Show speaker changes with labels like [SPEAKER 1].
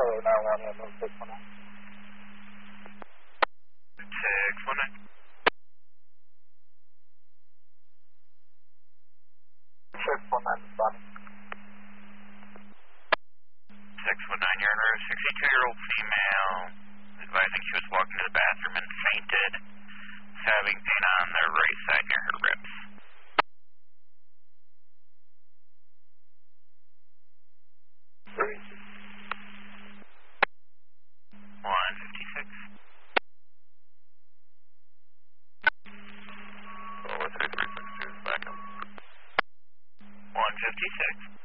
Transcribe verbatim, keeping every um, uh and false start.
[SPEAKER 1] nine one one six one nine.
[SPEAKER 2] six one nine.
[SPEAKER 1] six one nine, Bonnie.
[SPEAKER 2] six one nine, you're under a sixty-two-year-old female, advising she was walking to the bathroom and fainted, having pain on the right side near her ribs.
[SPEAKER 1] Three.
[SPEAKER 2] one fifty-six.
[SPEAKER 3] Oh, three three six two, back up.
[SPEAKER 2] one fifty-six.